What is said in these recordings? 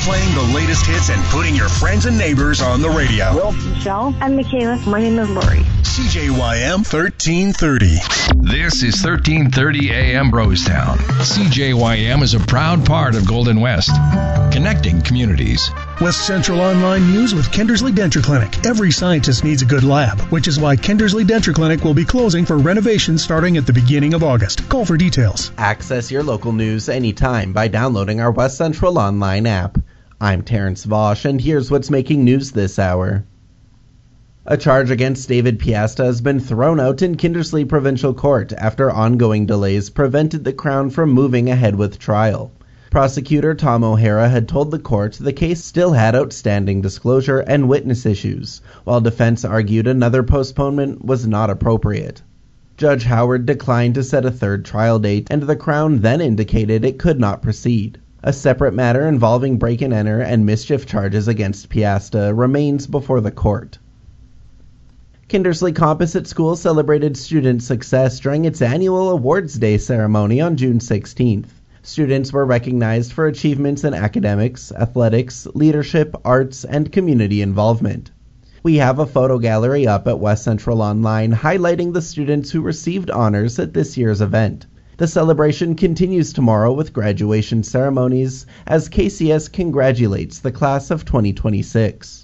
playing the latest hits and putting your friends and neighbors on the radio. Will. Michelle. I'm Michaela. My name is Lori. CJYM 1330. This is 1330 AM Rosetown. CJYM is a proud part of Golden West, connecting communities. West Central Online News with Kindersley Denture Clinic. Every scientist needs a good lab, which is why Kindersley Denture Clinic will be closing for renovation starting at the beginning of August. Call for details. Access your local news anytime by downloading our West Central Online app. I'm Terrence Vosch, and here's what's making news this hour. A charge against David Piasta has been thrown out in Kindersley Provincial Court after ongoing delays prevented the Crown from moving ahead with trial. Prosecutor Tom O'Hara had told the court the case still had outstanding disclosure and witness issues, while defense argued another postponement was not appropriate. Judge Howard declined to set a third trial date, and the Crown then indicated it could not proceed. A separate matter involving break-and-enter and mischief charges against Piasta remains before the court. Kindersley Composite School celebrated student success during its annual Awards Day ceremony on June 16th. Students were recognized for achievements in academics, athletics, leadership, arts, and community involvement. We have a photo gallery up at West Central Online highlighting the students who received honors at this year's event. The celebration continues tomorrow with graduation ceremonies as KCS congratulates the class of 2026.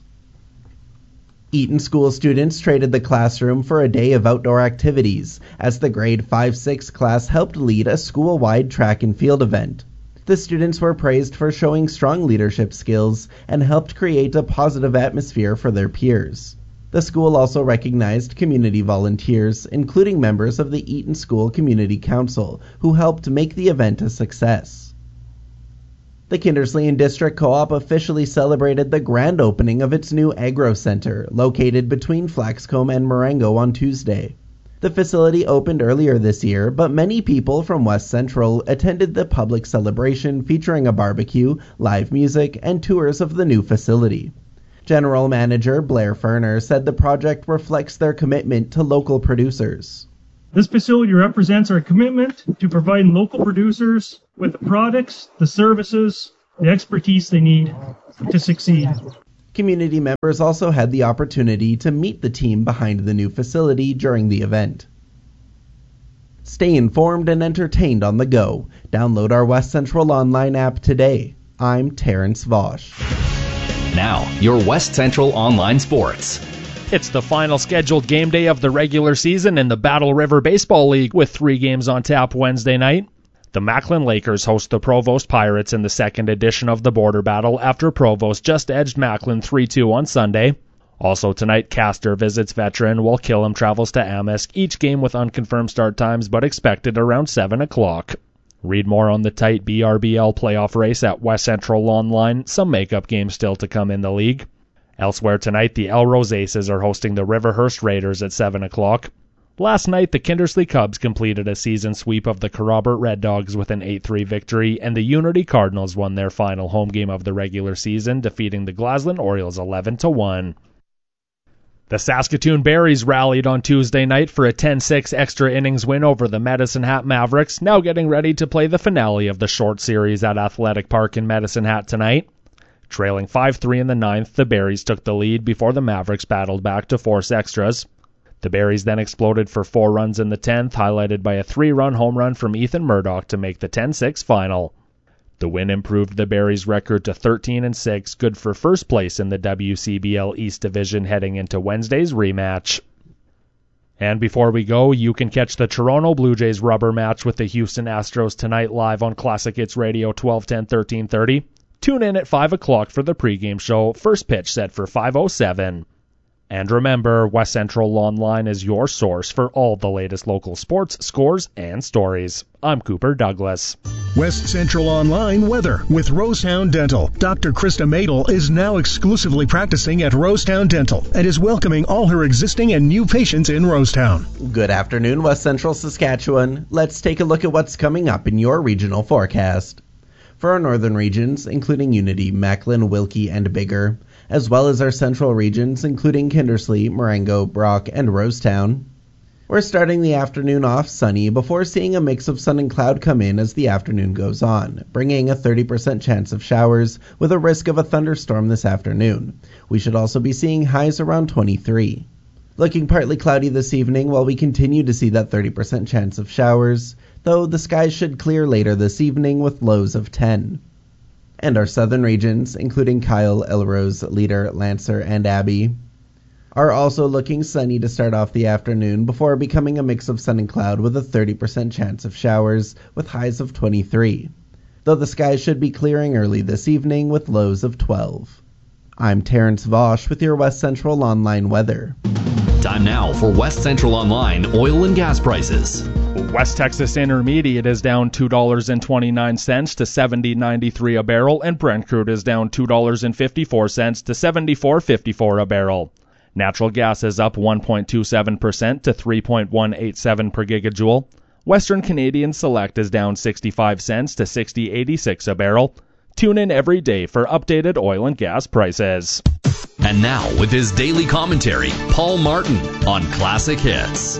Eaton School students traded the classroom for a day of outdoor activities as the grade 5-6 class helped lead a school-wide track and field event. The students were praised for showing strong leadership skills and helped create a positive atmosphere for their peers. The school also recognized community volunteers, including members of the Eaton School Community Council, who helped make the event a success. The Kindersley and District Co-op officially celebrated the grand opening of its new Agro Center, located between Flaxcombe and Marengo on Tuesday. The facility opened earlier this year, but many people from West Central attended the public celebration featuring a barbecue, live music, and tours of the new facility. General Manager Blair Ferner said the project reflects their commitment to local producers. This facility represents our commitment to providing local producers with the products, the services, the expertise they need to succeed. Community members also had the opportunity to meet the team behind the new facility during the event. Stay informed and entertained on the go. Download our West Central Online app today. I'm Terrence Vosch. Now, your West Central Online Sports. It's the final scheduled game day of the regular season in the Battle River Baseball League with 3 games on tap Wednesday night. The Macklin Lakers host the Provost Pirates in the second edition of the Border Battle after Provost just edged Macklin 3-2 on Sunday. Also tonight, Castor visits Veteran while Killam travels to Amisk, each game with unconfirmed start times but expected around 7 o'clock. Read more on the tight BRBL playoff race at West Central Online, some makeup games still to come in the league. Elsewhere tonight, the Elrose Aces are hosting the Riverhurst Raiders at 7 o'clock. Last night, the Kindersley Cubs completed a season sweep of the Kerrobert Red Dogs with an 8-3 victory, and the Unity Cardinals won their final home game of the regular season, defeating the Glasland Orioles 11-1. The Saskatoon Berries rallied on Tuesday night for a 10-6 extra innings win over the Medicine Hat Mavericks, now getting ready to play the finale of the short series at Athletic Park in Medicine Hat tonight. Trailing 5-3 in the ninth, the Berries took the lead before the Mavericks battled back to force extras. The Berries then exploded for 4 runs in the 10th, highlighted by a 3-run home run from Ethan Murdoch to make the 10-6 final. The win improved the Berries' record to 13-6, good for first place in the WCBL East Division heading into Wednesday's rematch. And before we go, you can catch the Toronto Blue Jays rubber match with the Houston Astros tonight live on Classic Hits Radio 1210 1330. Tune in at 5 o'clock for the pregame show, first pitch set for 5:07. And remember, West Central Online is your source for all the latest local sports, scores, and stories. I'm Cooper Douglas. West Central Online weather with Rosetown Dental. Dr. Krista Madel is now exclusively practicing at Rosetown Dental and is welcoming all her existing and new patients in Rosetown. Good afternoon, West Central Saskatchewan. Let's take a look at what's coming up in your regional forecast. For our northern regions, including Unity, Macklin, Wilkie, and Biggar, as well as our central regions, including Kindersley, Marengo, Brock, and Rosetown, We're starting the afternoon off sunny before seeing a mix of sun and cloud come in as the afternoon goes on, bringing a 30% chance of showers with a risk of a thunderstorm this afternoon. We should also be seeing highs around 23. Looking partly cloudy this evening while we continue to see that 30% chance of showers, though the skies should clear later this evening with lows of 10. And our southern regions, including Kyle, Elrose, Leader, Lancer, and Abbey, are also looking sunny to start off the afternoon before becoming a mix of sun and cloud with a 30% chance of showers with highs of 23, though the skies should be clearing early this evening with lows of 12. I'm Terrence Vosch with your West Central Online weather. Time now for West Central Online oil and gas prices. West Texas Intermediate is down $2.29 to $70.93 a barrel, and Brent crude is down $2.54 to $74.54 a barrel. Natural gas is up 1.27% to 3.187 per gigajoule. Western Canadian Select is down 65 cents to 60.86 a barrel. Tune in every day for updated oil and gas prices. And now, with his daily commentary, Paul Martin on Classic Hits.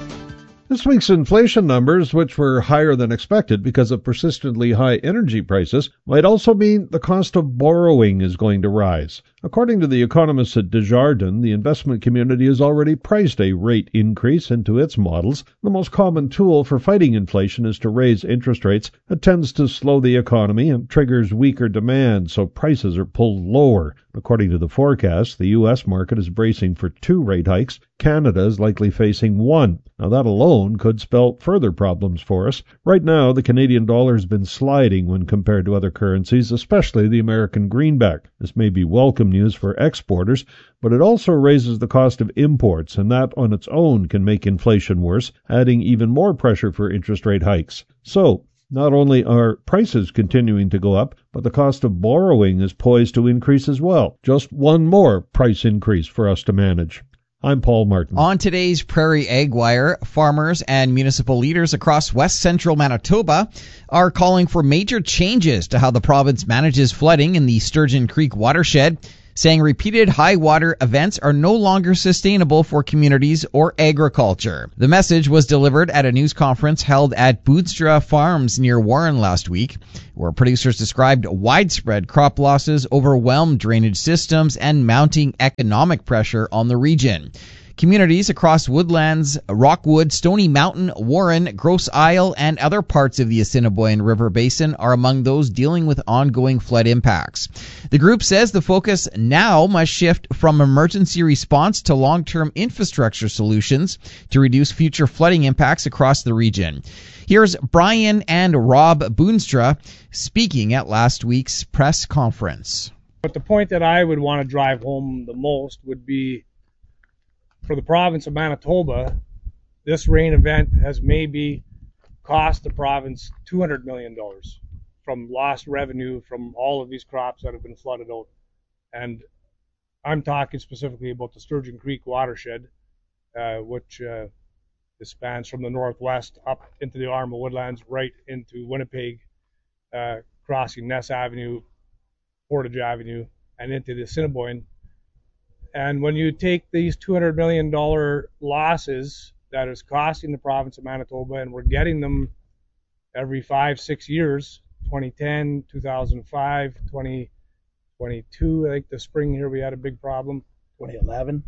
This week's inflation numbers, which were higher than expected because of persistently high energy prices, might also mean the cost of borrowing is going to rise. According to the economists at Desjardins, the investment community has already priced a rate increase into its models. The most common tool for fighting inflation is to raise interest rates. It tends to slow the economy and triggers weaker demand, so prices are pulled lower. According to the forecast, the U.S. market is bracing for 2 rate hikes. Canada is likely facing 1. Now that alone could spell further problems for us. Right now, the Canadian dollar has been sliding when compared to other currencies, especially the American greenback. This may be welcome news for exporters, but it also raises the cost of imports, and that on its own can make inflation worse, adding even more pressure for interest rate hikes. So, not only are prices continuing to go up, but the cost of borrowing is poised to increase as well. Just one more price increase for us to manage. I'm Paul Martin. On today's Prairie Ag Wire, farmers and municipal leaders across west central Manitoba are calling for major changes to how the province manages flooding in the Sturgeon Creek watershed, saying repeated high water events are no longer sustainable for communities or agriculture. The message was delivered at a news conference held at Boodstra Farms near Warren last week, where producers described widespread crop losses, overwhelmed drainage systems, and mounting economic pressure on the region. Communities across Woodlands, Rockwood, Stony Mountain, Warren, Grosse Isle, and other parts of the Assiniboine River Basin are among those dealing with ongoing flood impacts. The group says the focus now must shift from emergency response to long-term infrastructure solutions to reduce future flooding impacts across the region. Here's Brian and Rob Boonstra speaking at last week's press conference. But the point that I would want to drive home the most would be, for the province of Manitoba, this rain event has maybe cost the province $200 million from lost revenue from all of these crops that have been flooded out. And I'm talking specifically about the Sturgeon Creek watershed, which spans from the northwest up into the Arm of Woodlands, right into Winnipeg, crossing Ness Avenue, Portage Avenue, and into the Assiniboine. And when you take these $200 million losses that is costing the province of Manitoba, and we're getting them every 5-6 years, 2010, 2005, 2022, I think the spring here we had a big problem. 2011.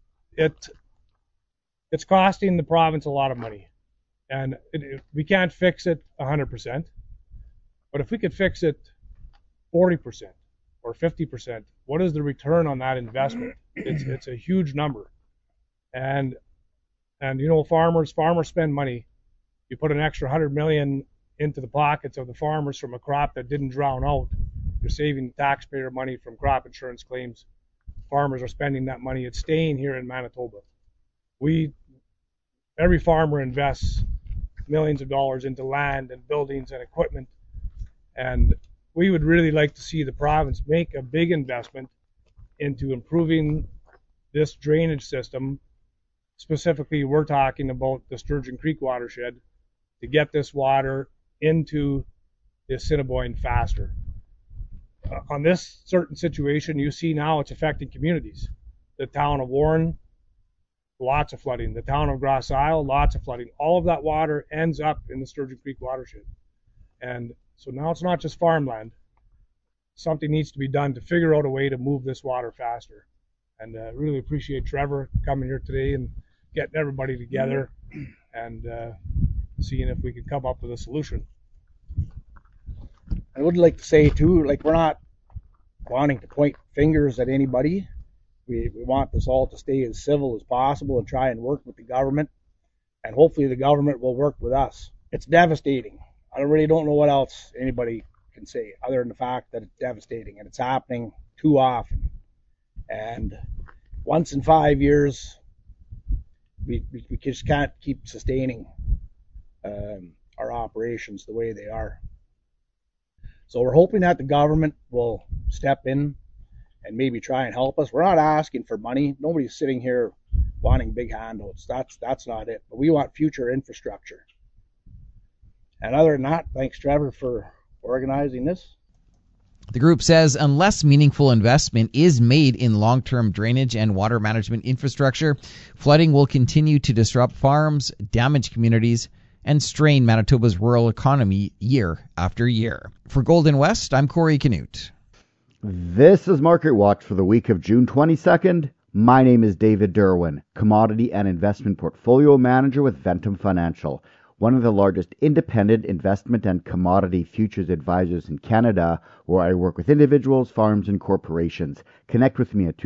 It's costing the province a lot of money. And we can't fix it 100%. But if we could fix it 40% or 50%, what is the return on that investment? It's a huge number. And you know, farmers spend money. You put an extra $100 million into the pockets of the farmers from a crop that didn't drown out. You're saving taxpayer money from crop insurance claims. Farmers are spending that money. It's staying here in Manitoba. Every farmer invests millions of dollars into land and buildings and equipment, and we would really like to see the province make a big investment into improving this drainage system. Specifically, we're talking about the Sturgeon Creek watershed, to get this water into the Assiniboine faster. On this certain situation, you see now it's affecting communities. The town of Warren lots of flooding. The town of Grass Isle, lots of flooding. All of that water ends up in the Sturgeon Creek watershed. And so now it's not just farmland. Something needs to be done to figure out a way to move this water faster. And really appreciate Trevor coming here today and getting everybody together and seeing if we can come up with a solution. I would like to say too, like, we're not wanting to point fingers at anybody. We want this all to stay as civil as possible and try and work with the government, and hopefully the government will work with us. It's devastating. I really don't know what else anybody can say other than the fact that it's devastating, and it's happening too often. And once in 5 years, we just can't keep sustaining our operations the way they are. So we're hoping that the government will step in and maybe try and help us. We're not asking for money. Nobody's sitting here wanting big handouts. That's not it. But we want future infrastructure. And other than that, thanks, Trevor, for organizing this. The group says unless meaningful investment is made in long-term drainage and water management infrastructure, flooding will continue to disrupt farms, damage communities, and strain Manitoba's rural economy year after year. For Golden West, I'm Corey Canute. This is Market Watch for the week of June 22nd. My name is David Derwin, Commodity and Investment Portfolio Manager with Ventum Financial, one of the largest independent investment and commodity futures advisors in Canada, where I work with individuals, farms, and corporations. Connect with me at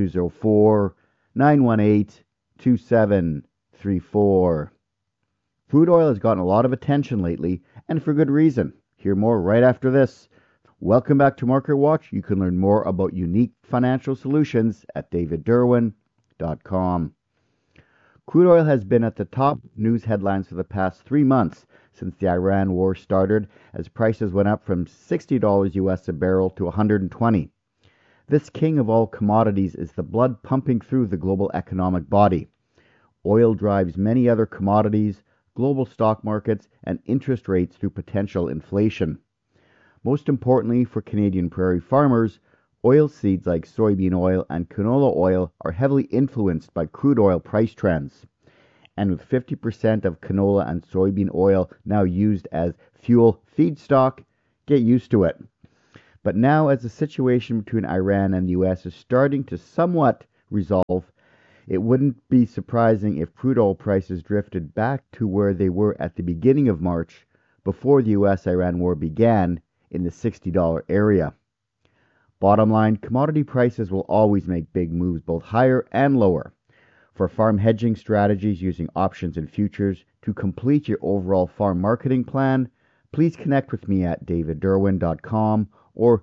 204-918-2734. Crude oil has gotten a lot of attention lately, and for good reason. Hear more right after this. Welcome back to Market Watch. You can learn more about unique financial solutions at davidderwin.com. Crude oil has been at the top news headlines for the past 3 months since the Iran war started, as prices went up from $60 US a barrel to $120. This king of all commodities is the blood pumping through the global economic body. Oil drives many other commodities, global stock markets, and interest rates through potential inflation. Most importantly for Canadian prairie farmers, oilseeds like soybean oil and canola oil are heavily influenced by crude oil price trends. And with 50% of canola and soybean oil now used as fuel feedstock, get used to it. But now, as the situation between Iran and the U.S. is starting to somewhat resolve, it wouldn't be surprising if crude oil prices drifted back to where they were at the beginning of March, before the U.S.-Iran war began, in the $60 area. Bottom line, commodity prices will always make big moves both higher and lower. For farm hedging strategies using options and futures to complete your overall farm marketing plan, please connect with me at davidderwin.com or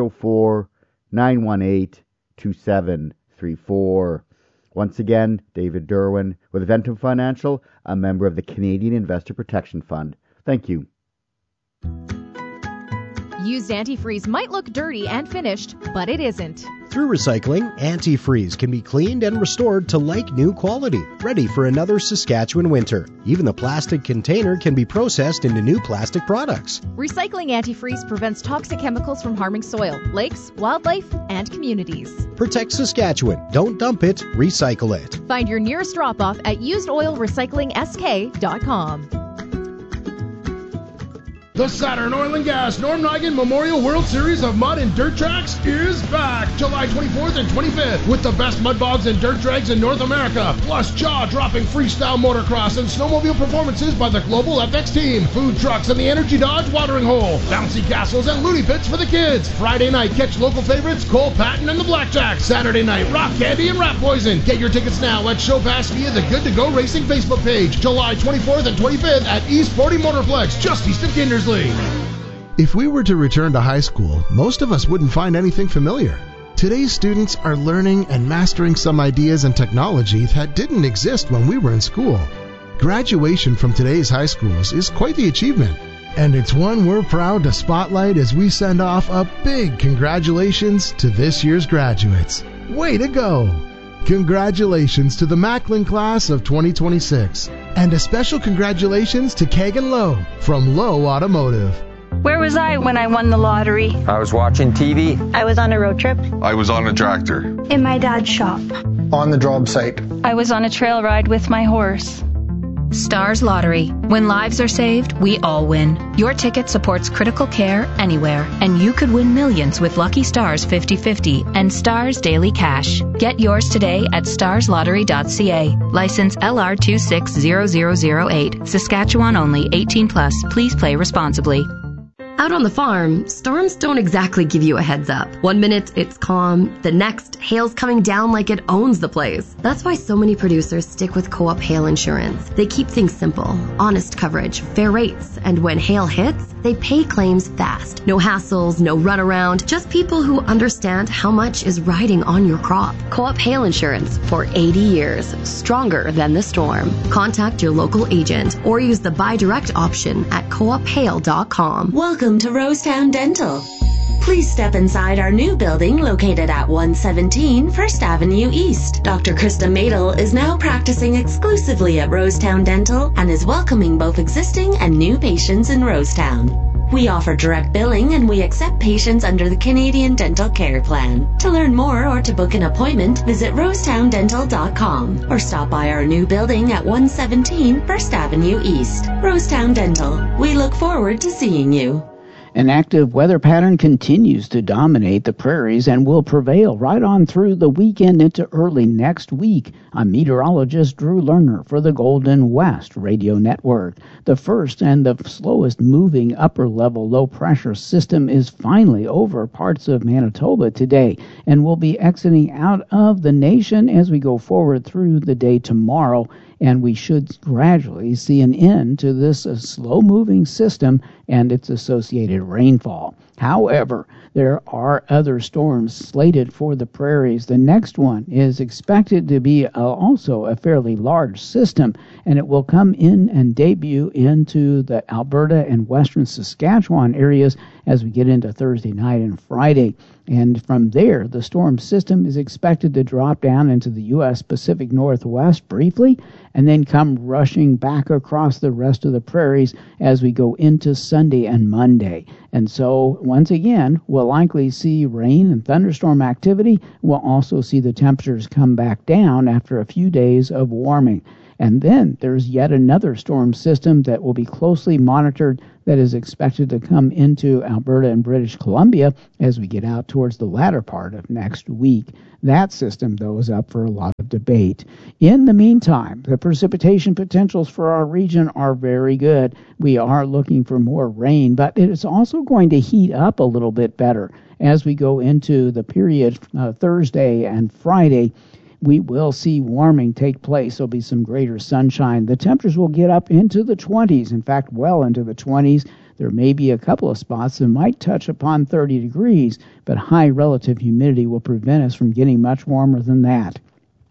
204-918-2734. Once again, David Derwin with Ventum Financial, a member of the Canadian Investor Protection Fund. Thank you. Used antifreeze might look dirty and finished, but it isn't. Through recycling, antifreeze can be cleaned and restored to like-new quality, ready for another Saskatchewan winter. Even the plastic container can be processed into new plastic products. Recycling antifreeze prevents toxic chemicals from harming soil, lakes, wildlife, and communities. Protect Saskatchewan. Don't dump it, recycle it. Find your nearest drop-off at usedoilrecyclingsk.com. The Saturn Oil and Gas Norm Nigan Memorial World Series of Mud and Dirt Tracks is back July 24th and 25th with the best mud bogs and dirt drags in North America, plus jaw-dropping freestyle motocross and snowmobile performances by the Global FX team, food trucks and the Energy Dodge watering hole, bouncy castles and loony pits for the kids. Friday night, catch local favorites Cole Patton and the Blackjacks. Saturday night, Rock Candy and Rat Poison. Get your tickets now at Show Pass via the Good to Go Racing Facebook page. July 24th and 25th at East 40 Motorplex, just east of Kindersley. If we were to return to high school, most of us wouldn't find anything familiar. Today's students are learning and mastering some ideas and technology that didn't exist when we were in school. Graduation from today's high schools is quite the achievement, and it's one we're proud to spotlight as we send off a big congratulations to this year's graduates. Way to go! Congratulations to the Macklin class of 2026, and a special congratulations to Kagan Lowe from Lowe Automotive. Where was I when I won the lottery? I was watching TV. I was on a road trip. I was on a tractor. In my dad's shop. On the job site. I was on a trail ride with my horse. Stars Lottery. When lives are saved, we all win. Your ticket supports critical care anywhere, and you could win millions with Lucky Stars 50/50 and Stars Daily Cash. Get yours today at starslottery.ca. License LR260008. Saskatchewan only. 18 plus. Please play responsibly. Out on the farm, storms don't exactly give you a heads up. 1 minute, it's calm. The next, hail's coming down like it owns the place. That's why so many producers stick with Co-op Hail Insurance. They keep things simple, honest coverage, fair rates, and when hail hits, they pay claims fast. No hassles, no runaround, just people who understand how much is riding on your crop. Co-op Hail Insurance for 80 years, stronger than the storm. Contact your local agent or use the buy direct option at coophail.com. Welcome to Rosetown Dental. Please step inside our new building located at 117 First Avenue East. Dr. Krista Madel is now practicing exclusively at Rosetown Dental and is welcoming both existing and new patients in Rosetown. We offer direct billing and we accept patients under the Canadian Dental Care Plan. To learn more or to book an appointment, visit rosetowndental.com or stop by our new building at 117 First Avenue East. Rosetown Dental. We look forward to seeing you. An active weather pattern continues to dominate the prairies and will prevail right on through the weekend into early next week. I'm meteorologist Drew Lerner for the Golden West Radio Network. The first and the slowest moving upper-level low-pressure system is finally over parts of Manitoba today and will be exiting out of the nation as we go forward through the day tomorrow. And we should gradually see an end to this slow-moving system and its associated rainfall. However, there are other storms slated for the prairies. The next one is expected to be also a fairly large system, and it will come in and debut into the Alberta and western Saskatchewan areas as we get into Thursday night and Friday. And from there, the storm system is expected to drop down into the U.S. Pacific Northwest briefly and then come rushing back across the rest of the prairies as we go into Sunday and Monday. And so, once again, we'll likely see rain and thunderstorm activity. We'll also see the temperatures come back down after a few days of warming. And then there's yet another storm system that will be closely monitored that is expected to come into Alberta and British Columbia as we get out towards the latter part of next week. That system, though, is up for a lot of debate. In the meantime, the precipitation potentials for our region are very good. We are looking for more rain, but it is also going to heat up a little bit better as we go into the period Thursday and Friday. We will see warming take place. There'll be some greater sunshine. The temperatures will get up into the 20s, in fact, well into the 20s. There may be a couple of spots that might touch upon 30 degrees, but high relative humidity will prevent us from getting much warmer than that.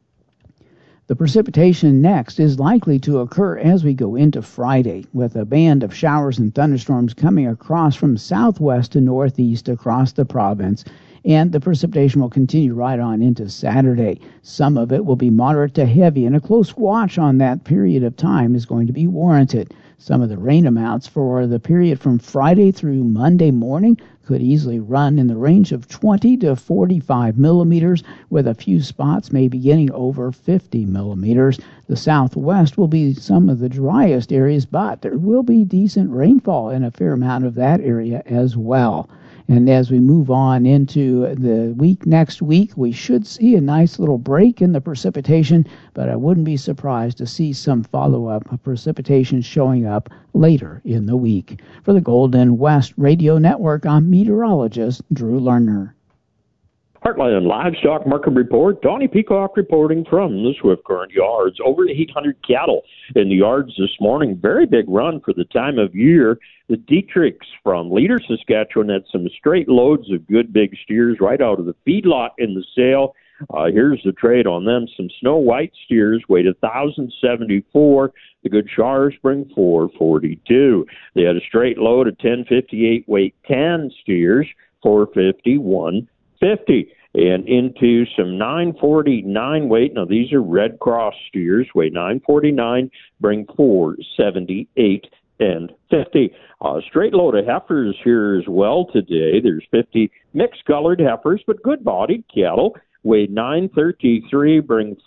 The precipitation next is likely to occur as we go into Friday, with a band of showers and thunderstorms coming across from southwest to northeast across the province. And the precipitation will continue right on into Saturday. Some of it will be moderate to heavy, and a close watch on that period of time is going to be warranted. Some of the rain amounts for the period from Friday through Monday morning could easily run in the range of 20 to 45 millimeters, with a few spots maybe getting over 50 millimeters. The southwest will be some of the driest areas, but there will be decent rainfall in a fair amount of that area as well. And as we move on into the week next week, we should see a nice little break in the precipitation, but I wouldn't be surprised to see some follow-up precipitation showing up later in the week. For the Golden West Radio Network, I'm meteorologist Drew Lerner. Heartland Livestock Market Report. Donnie Peacock reporting from the Swift Current Yards. Over 800 cattle in the yards this morning. Very big run for the time of year. The Dietrichs from Leader, Saskatchewan had some straight loads of good big steers right out of the feedlot in the sale. Here's the trade on them. Some Snow White steers weighed 1,074. The Good Shars bring 442. They had a straight load of 1058 weight tan steers, 450, 150. And into some 949 weight. Now, these are Red Cross steers, weigh 949, bring 478. $4.50. Straight load of heifers here as well today. There's 50 mixed-colored heifers, but good-bodied cattle. Weigh 933, bring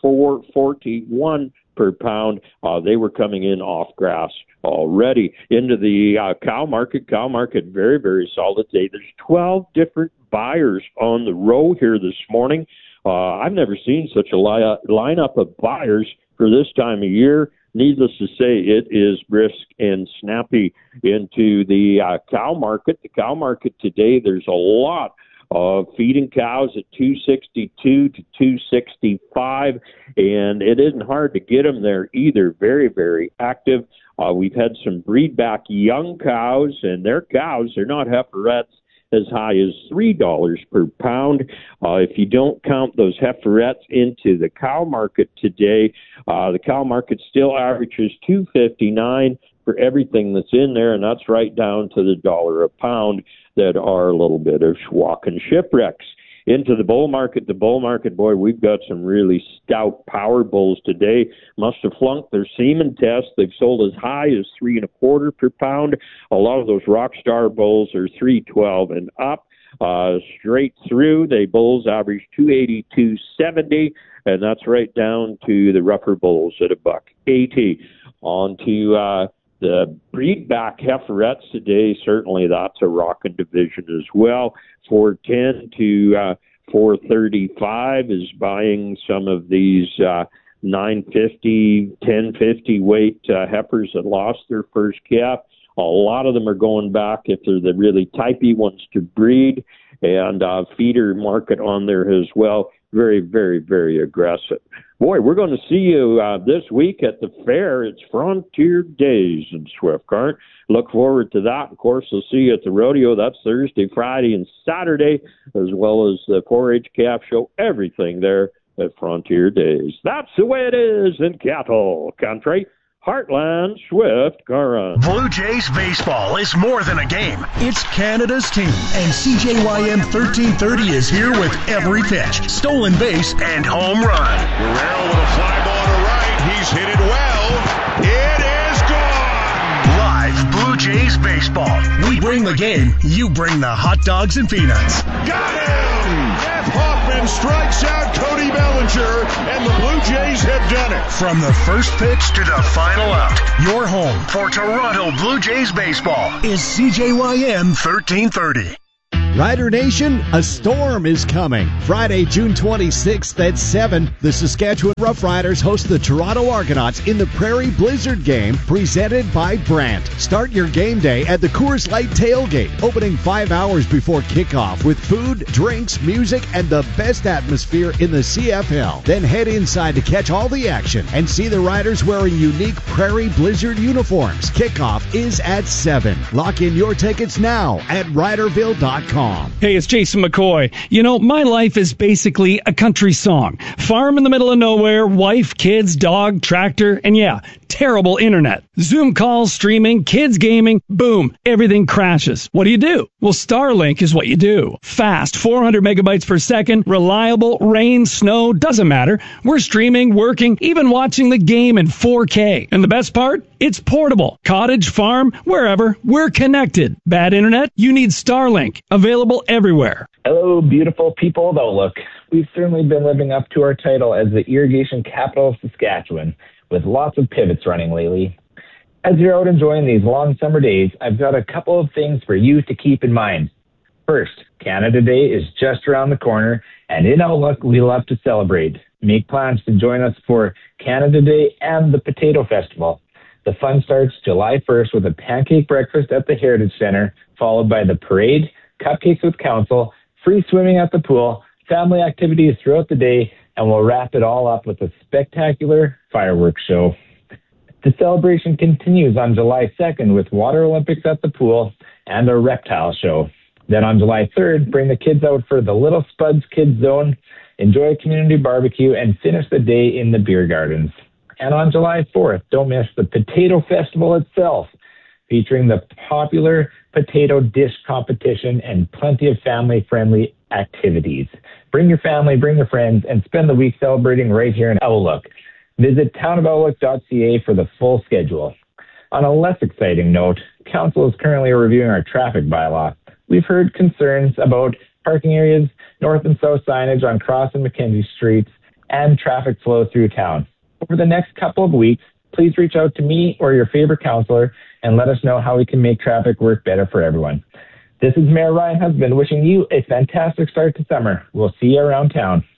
441 per pound. They were coming in off grass already. Into the cow market. Cow market, very, very solid today. There's 12 different buyers on the row here this morning. I've never seen such a lineup of buyers for this time of year. Needless to say, it is brisk and snappy into the cow market. The cow market today, there's a lot of feeding cows at 262 to 265, and it isn't hard to get them there either. Very, very active. We've had some breed back young cows, and their cows, they're not heiferettes, as high as $3 per pound. If you don't count those heiferettes into the cow market today, the cow market still averages $2.59 for everything that's in there, and that's right down to the $1 a pound that are a little bit of schwack and shipwrecks. Into the bull market, boy, we've got some really stout power bulls today. Must have flunked their semen test. They've sold as high as $3.25 per pound. A lot of those rock star bulls are $3.12 and up. Straight through, the bulls average $2.82.70, and that's right down to the rougher bulls at $1.80. On to the breed back heiferettes today, certainly that's a rocking division as well. 410 to 435 is buying some of these 950, 1050 weight heifers that lost their first calf. A lot of them are going back if they're the really typey ones to breed, and feeder market on there as well. Very, very, very aggressive. Boy, we're going to see you this week at the fair. It's Frontier Days in Swift Current. Look forward to that. Of course, we'll see you at the rodeo. That's Thursday, Friday, and Saturday, as well as the 4-H calf show. Everything there at Frontier Days. That's the way it is in cattle country. Heartland Swift Current. Blue Jays baseball is more than a game. It's Canada's team. And CJYM 1330 is here with every pitch, stolen base, and home run. Guerrero with a fly ball to right. He's hit it well. It is gone. Live Blue Jays baseball. We bring the game. You bring the hot dogs and peanuts. Got him! Jeff Hoffman strikes out Cody Bellinger, and the Blue Jays have done it. From the first pitch to the final out, your home for Toronto Blue Jays baseball is CJYM 1330. Rider Nation, a storm is coming. Friday, June 26th at 7, the Saskatchewan Roughriders host the Toronto Argonauts in the Prairie Blizzard game, presented by Brandt. Start your game day at the Coors Light Tailgate, opening 5 hours before kickoff with food, drinks, music, and the best atmosphere in the CFL. Then head inside to catch all the action and see the Riders wearing unique Prairie Blizzard uniforms. Kickoff is at 7. Lock in your tickets now at Riderville.com. Hey, it's Jason McCoy. You know, my life is basically a country song. Farm in the middle of nowhere, wife, kids, dog, tractor, and yeah, terrible internet. Zoom calls, streaming, kids gaming, boom, everything crashes. What do? Well, Starlink is what you do. Fast, 400 megabytes per second, reliable, rain, snow, doesn't matter. We're streaming, working, even watching the game in 4K. And the best part? It's portable. Cottage, farm, wherever, we're connected. Bad internet? You need Starlink. Available everywhere. Hello, beautiful people of Outlook. We've certainly been living up to our title as the irrigation capital of Saskatchewan, with lots of pivots running lately. As you're out enjoying these long summer days, I've got a couple of things for you to keep in mind. First, Canada Day is just around the corner, and in Outlook, we love to celebrate. Make plans to join us for Canada Day and the Potato Festival. The fun starts July 1st with a pancake breakfast at the Heritage Center, followed by the parade, cupcakes with council, free swimming at the pool, family activities throughout the day, and we'll wrap it all up with a spectacular fireworks show. The celebration continues on July 2nd with Water Olympics at the pool and a reptile show. Then on July 3rd, bring the kids out for the Little Spuds Kids Zone, enjoy a community barbecue, and finish the day in the beer gardens. And on July 4th, don't miss the Potato Festival itself, featuring the popular potato dish competition and plenty of family-friendly activities. Bring your family, bring your friends, and spend the week celebrating right here in Outlook. Visit townofoutlook.ca for the full schedule. On a less exciting note, Council is currently reviewing our traffic bylaw. We've heard concerns about parking areas, north and south signage on Cross and Mackenzie Streets, and traffic flow through town. Over the next couple of weeks, please reach out to me or your favorite councillor and let us know how we can make traffic work better for everyone. This is Mayor Ryan Husband wishing you a fantastic start to summer. We'll see you around town.